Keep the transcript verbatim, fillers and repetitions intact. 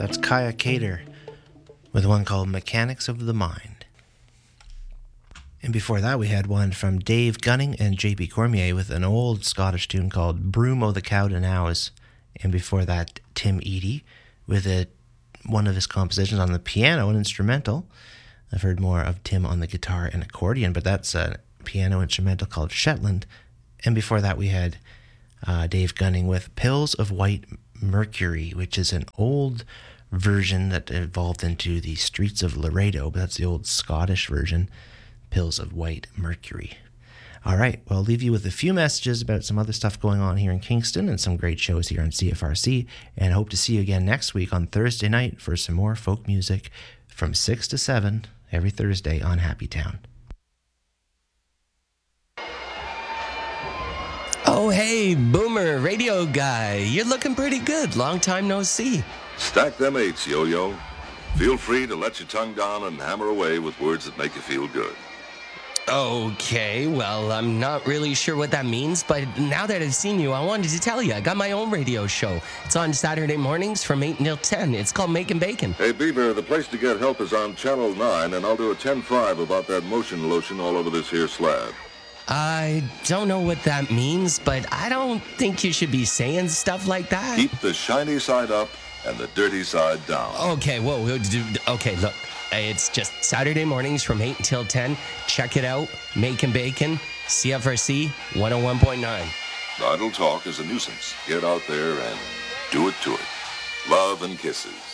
That's Kaya Cater with one called Mechanics of the Mind. And before that, we had one from Dave Gunning and J P Cormier with an old Scottish tune called Broom o' the Cowden House. And before that, Tim Eadie with a, one of his compositions on the piano, an instrumental. I've heard more of Tim on the guitar and accordion, but that's a piano instrumental called Shetland. And before that, we had uh, Dave Gunning with Pills of White Mercury, which is an old version that evolved into the Streets of Laredo, but that's the old Scottish version, Pills of White Mercury. All right, well, I'll leave you with a few messages about some other stuff going on here in Kingston and some great shows here on C F R C, and hope to see you again next week on Thursday night for some more folk music from six to seven every Thursday on Happy Town. Oh, hey, Boomer radio guy. You're looking pretty good. Long time no see. Stack them eights, Yo-Yo. Feel free to let your tongue down and hammer away with words that make you feel good. Okay, well, I'm not really sure what that means, but now that I've seen you, I wanted to tell you, I got my own radio show. It's on Saturday mornings from eight until ten. It's called Making Bacon. Hey, Bieber, the place to get help is on Channel nine, and I'll do a ten five about that motion lotion all over this here slab. I don't know what that means, but I don't think you should be saying stuff like that. Keep the shiny side up and the dirty side down. Okay, whoa, whoa, d- d- okay, look. It's just Saturday mornings from eight until ten. Check it out. Making Bacon, C F R C one oh one point nine. Idle talk is a nuisance. Get out there and do it to it. Love and kisses.